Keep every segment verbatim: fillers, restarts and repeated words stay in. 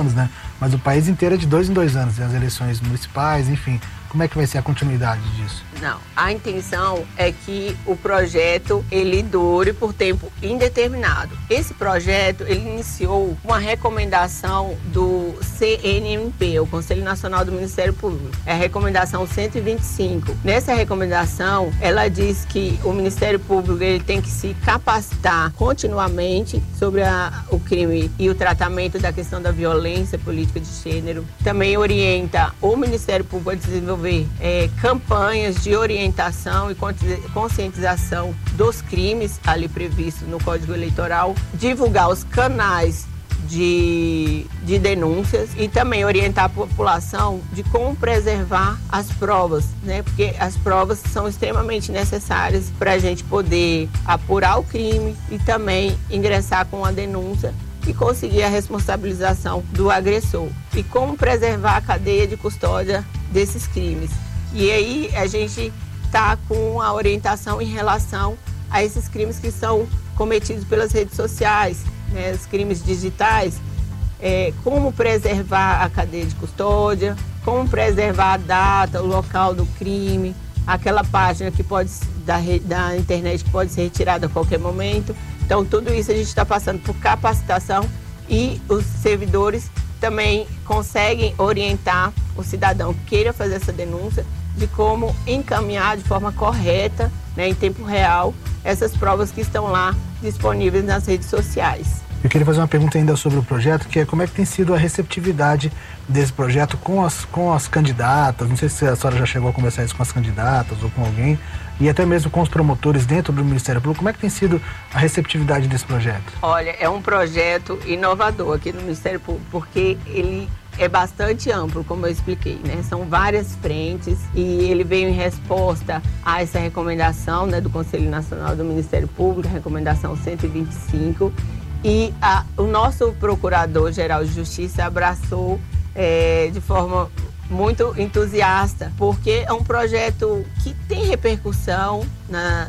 anos, né? Mas o país inteiro é de dois em dois anos, e as eleições municipais, enfim. Como é que vai ser a continuidade disso? Não, a intenção é que o projeto ele dure por tempo indeterminado. Esse projeto ele iniciou uma recomendação do C N M P, o Conselho Nacional do Ministério Público. É a recomendação cento e vinte e cinco. Nessa recomendação, ela diz que o Ministério Público ele tem que se capacitar continuamente sobre a, o crime e o tratamento da questão da violência política de gênero. Também orienta o Ministério Público a desenvolver É, campanhas de orientação e conscientização dos crimes ali previstos no Código Eleitoral, divulgar os canais de, de denúncias e também orientar a população de como preservar as provas, né? Porque as provas são extremamente necessárias para a gente poder apurar o crime e também ingressar com a denúncia e conseguir a responsabilização do agressor. E como preservar a cadeia de custódia desses crimes. E aí a gente está com a orientação em relação a esses crimes que são cometidos pelas redes sociais, né, os crimes digitais, é, como preservar a cadeia de custódia, como preservar a data, o local do crime, aquela página que pode, da, da internet que pode ser retirada a qualquer momento. Então, tudo isso a gente está passando por capacitação e os servidores também conseguem orientar o cidadão que queira fazer essa denúncia de como encaminhar de forma correta, né, em tempo real, essas provas que estão lá disponíveis nas redes sociais. Eu queria fazer uma pergunta ainda sobre o projeto, que é como é que tem sido a receptividade desse projeto com as, com as candidatas. Não sei se a senhora já chegou a conversar isso com as candidatas ou com alguém, e até mesmo com os promotores dentro do Ministério Público. Como é que tem sido a receptividade desse projeto? Olha, é um projeto inovador aqui no Ministério Público, porque ele é bastante amplo, como eu expliquei, né? São várias frentes e ele veio em resposta a essa recomendação, né, do Conselho Nacional do Ministério Público, a recomendação cento e vinte e cinco. E a, o nosso Procurador-Geral de Justiça abraçou é, de forma muito entusiasta, porque é um projeto que tem repercussão na,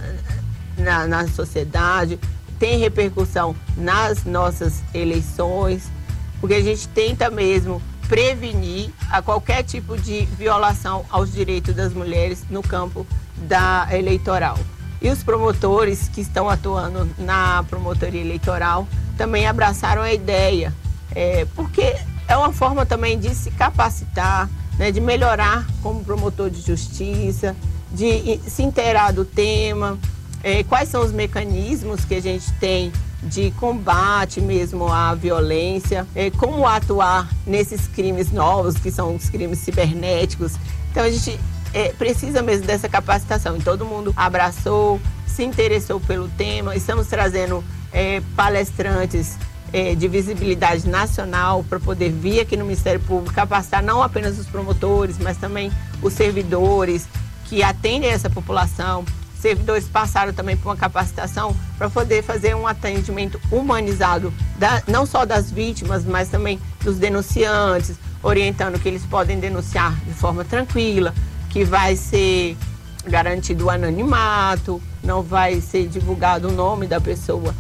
na, na sociedade, tem repercussão nas nossas eleições, porque a gente tenta mesmo prevenir a qualquer tipo de violação aos direitos das mulheres no campo da eleitoral. E os promotores que estão atuando na promotoria eleitoral também abraçaram a ideia, é, porque é uma forma também de se capacitar, né, de melhorar como promotor de justiça, de se inteirar do tema, é, quais são os mecanismos que a gente tem de combate mesmo à violência, é, como atuar nesses crimes novos, que são os crimes cibernéticos. Então a gente é, precisa mesmo dessa capacitação. E todo mundo abraçou, se interessou pelo tema. Estamos trazendo é, palestrantes é, de visibilidade nacional para poder vir aqui no Ministério Público, capacitar não apenas os promotores, mas também os servidores que atendem essa população. Servidores passaram também por uma capacitação para poder fazer um atendimento humanizado, da, não só das vítimas, mas também dos denunciantes, orientando que eles podem denunciar de forma tranquila, que vai ser garantido o anonimato, não vai ser divulgado o nome da pessoa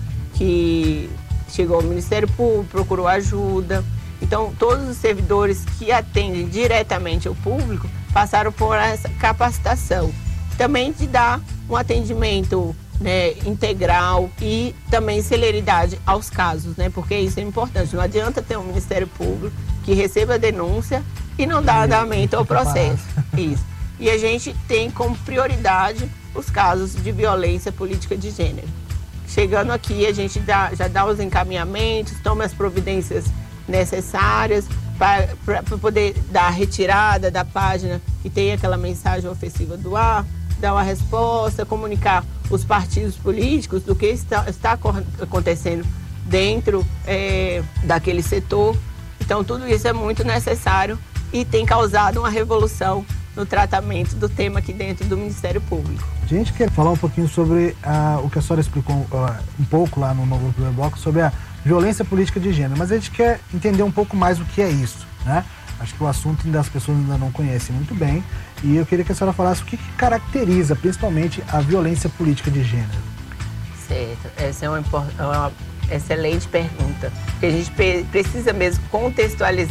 que chegou ao Ministério Público, procurou ajuda. Então, todos os servidores que atendem diretamente ao público passaram por essa capacitação. Também de dar um atendimento, né, integral e também celeridade aos casos, né, porque isso é importante. Não adianta ter um Ministério Público que receba a denúncia e não dá andamento ao processo. Isso. E a gente tem como prioridade os casos de violência política de gênero. Chegando aqui, a gente dá, já dá os encaminhamentos, toma as providências necessárias para poder dar a retirada da página que tem aquela mensagem ofensiva do ar, dar uma resposta, comunicar os partidos políticos do que está, está acontecendo dentro é, daquele setor. Então, tudo isso é muito necessário e tem causado uma revolução no tratamento do tema aqui dentro do Ministério Público. A gente quer falar um pouquinho sobre uh, o que a senhora explicou uh, um pouco lá no, no primeiro bloco, sobre a violência política de gênero, mas a gente quer entender um pouco mais o que é isso, né? Acho que o assunto das pessoas ainda não conhecem muito bem e eu queria que a senhora falasse o que, que caracteriza principalmente a violência política de gênero. Certo, essa é uma, uma Excelente pergunta. Porque a gente precisa mesmo contextualizar